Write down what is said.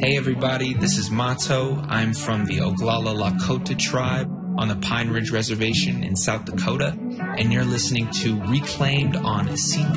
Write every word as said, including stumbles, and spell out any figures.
Hey everybody, this is Mato. I'm from the Oglala Lakota tribe on the Pine Ridge Reservation in South Dakota, and you're listening to Reclaimed on C